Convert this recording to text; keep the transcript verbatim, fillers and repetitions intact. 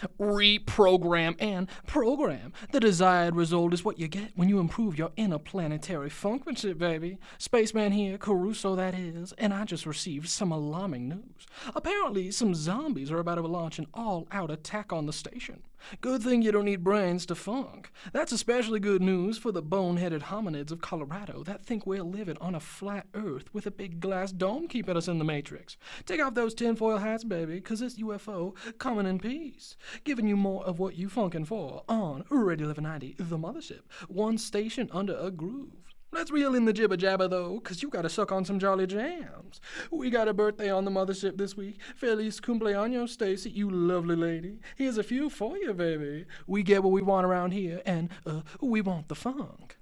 reprogram, and program. The desired result is what you get when you improve your interplanetary funkmanship, baby. Spaceman here, Caruso that is, and I just received some alarming news. Apparently, some zombies are about to launch an all-out attack on the station. Good thing you don't need brains to funk. That's especially good news for the boneheaded hominids of Colorado that think we're living on a flat earth with a big glass dome keeping us in the matrix. Take off those tinfoil hats, baby, 'cause this U F O coming in peace. Giving you more of what you funkin' for on Radio eleven ninety, The Mothership. One station under a groove. Let's reel in the jibber jabber though, 'cause you gotta suck on some jolly jams. We got a birthday on the mothership this week. Feliz cumpleaños, Stacy, you lovely lady. Here's a few for you, baby. We get what we want around here, and uh, we want the funk.